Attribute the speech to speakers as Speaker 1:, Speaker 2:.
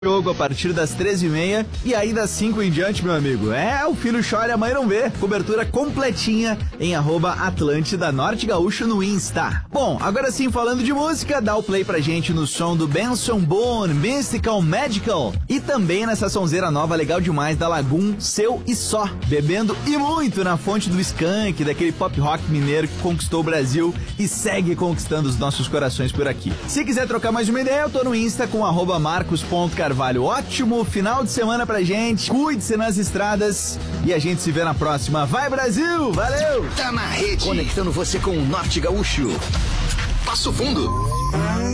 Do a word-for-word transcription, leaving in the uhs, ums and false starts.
Speaker 1: Jogo a partir das treze e meia e aí das cinco em diante, meu amigo. É, o filho chora e a mãe não vê. Cobertura completinha em arroba Atlântida Norte Gaúcho no Insta. Bom, agora sim, falando de música, dá o play pra gente no som do Benson Boone, Mystical Magical. E também nessa sonzeira nova legal demais da Lagoon, Seu e Só. Bebendo e muito na fonte do Skank, daquele pop rock mineiro que conquistou o Brasil e segue conquistando os nossos corações por aqui. Se quiser trocar mais uma ideia, eu tô no Insta com arroba marcos ponto carvalho. Ótimo final de semana pra gente. Cuide-se nas estradas e a gente se vê na próxima. Vai, Brasil! Valeu!
Speaker 2: Tá na rede. Conectando você com o Norte Gaúcho. Passo Fundo.